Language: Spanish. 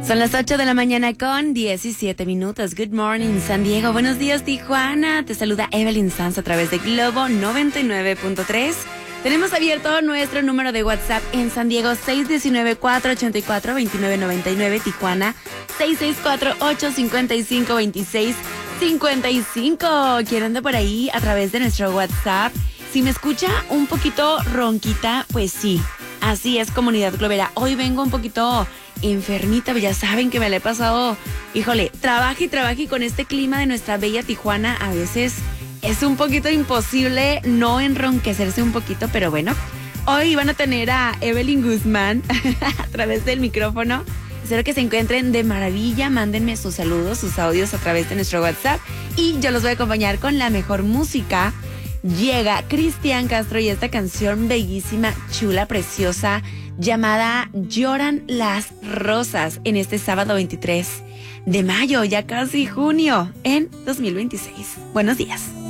Son las 8 de la mañana con 17 minutos. Good morning, San Diego. Buenos días, Tijuana. Te saluda Evelyn Sanz a través de Globo 99.3. Tenemos abierto nuestro número de WhatsApp en San Diego, 619-484-2999. Tijuana, 664-855-2655. ¿Quién anda por ahí a través de nuestro WhatsApp? Si me escucha un poquito ronquita, pues sí. Así es, comunidad globera. Hoy vengo un poquito enfermita, ya saben que me la he pasado, híjole, trabaje y con este clima de nuestra bella Tijuana. A veces es un poquito imposible no enronquecerse un poquito, pero bueno, hoy van a tener a Evelyn Guzmán a través del micrófono. Espero que se encuentren de maravilla. Mándenme sus saludos, sus audios a través de nuestro WhatsApp y yo los voy a acompañar con la mejor música. Llega Cristian Castro y esta canción bellísima, chula, preciosa, llamada Lloran las Rosas, en este sábado 23 de mayo, ya casi junio, en 2026. Buenos días.